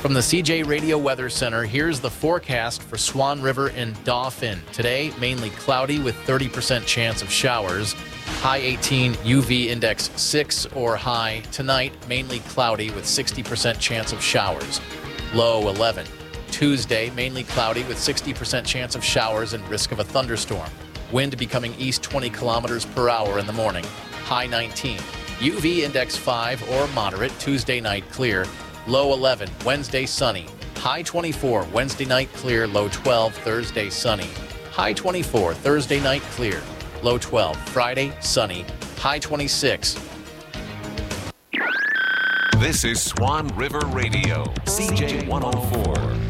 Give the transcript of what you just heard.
From the CJ Radio Weather Center, here's the forecast for Swan River and Dauphin. Today, mainly cloudy with 30% chance of showers. High 18, UV index 6 or high. Tonight, mainly cloudy with 60% chance of showers. Low 11. Tuesday, mainly cloudy with 60% chance of showers and risk of a thunderstorm. Wind becoming east 20 kilometers per hour in the morning. High 19. UV index 5 or moderate. Tuesday night clear. Low 11. Wednesday sunny. High 24. Wednesday night clear. Low 12. Thursday sunny. High 24. Thursday night clear. Low 12. Friday sunny. High 26. This is Swan River Radio, CJ 104.